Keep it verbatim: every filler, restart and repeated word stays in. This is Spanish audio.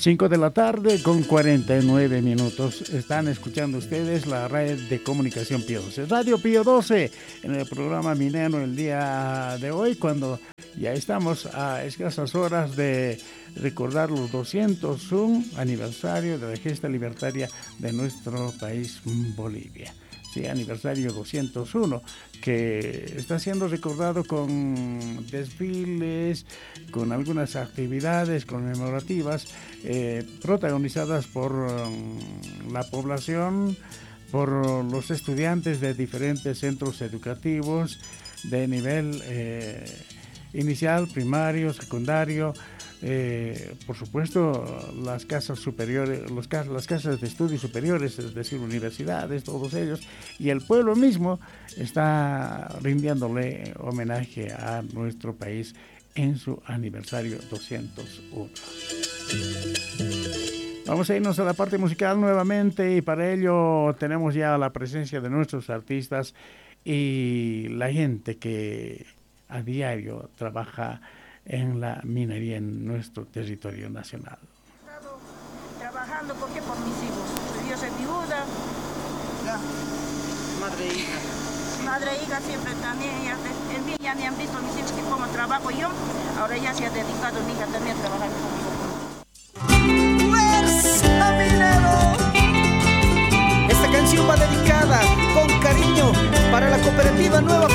cinco de la tarde con cuarenta y nueve minutos. Están escuchando ustedes la red de comunicación Pío doce. Radio Pío doce en el programa Minero el día de hoy, cuando ya estamos a escasas horas de recordar los doscientos uno aniversario de la gesta libertaria de nuestro país, Bolivia. Sí, aniversario doscientos uno, que está siendo recordado con desfiles, con algunas actividades conmemorativas eh, protagonizadas por um, la población, por los estudiantes de diferentes centros educativos de nivel eh, inicial, primario, secundario. Eh, por supuesto, las casas superiores, los, las casas de estudios superiores, es decir, universidades, todos ellos, y el pueblo mismo está rindiéndole homenaje a nuestro país en su aniversario doscientos uno. Vamos a irnos a la parte musical nuevamente, y para ello tenemos ya la presencia de nuestros artistas y la gente que a diario trabaja en la minería en nuestro territorio nacional. He estado trabajando porque por mis hijos. Yo soy viuda. Ya. Madre e hija. Madre e hija siempre también. Ya, en mí ya me han visto mis hijos que como trabajo yo. Ahora ya se ha dedicado mi hija también a trabajar conmigo. ¡Fuerza, minero! Esta canción va dedicada con cariño para la cooperativa Nueva